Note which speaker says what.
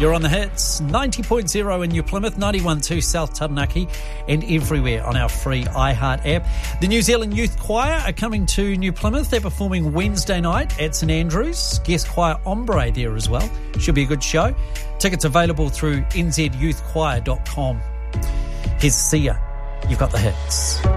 Speaker 1: You're on the hits. 90.0 in New Plymouth, 91.2 South Taranaki, and everywhere on our free iHeart app. The New Zealand Youth Choir are coming to New Plymouth. They're performing Wednesday night at St Andrews. Guest choir Ombre there as well. Should be a good show. Tickets available through nzyouthchoir.com. Here's Sia. You've got the hits.